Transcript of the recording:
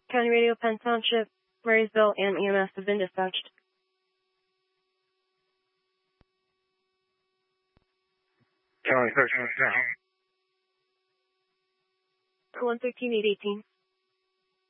County Radio, Penn Township, Marysville, and EMS have been dispatched. County 13, 113-818.